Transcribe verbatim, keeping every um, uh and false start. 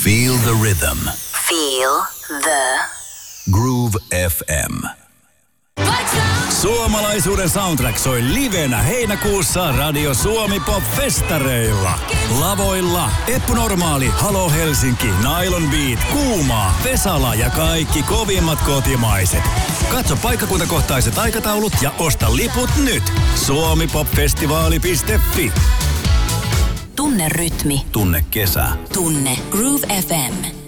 Feel the rhythm. Feel the Groove F M. Suomalaisuuden soundtrack soi livenä heinäkuussa Radio Suomi Pop-festareilla. Lavoilla Eppu Normaali, Halo Helsinki, Nylon Beat, Kuumaa, Vesala ja kaikki kovimmat kotimaiset. Katso paikkakuntakohtaiset aikataulut ja osta liput nyt. suomipopfestivaali piste fi. Tunne rytmi. Tunne kesä. Tunne Groove F M.